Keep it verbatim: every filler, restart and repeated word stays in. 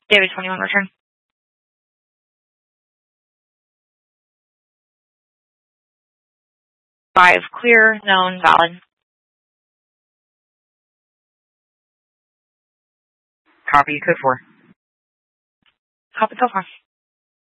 David twenty-one return. Five clear, known, valid. Copy, code four. Copy so far.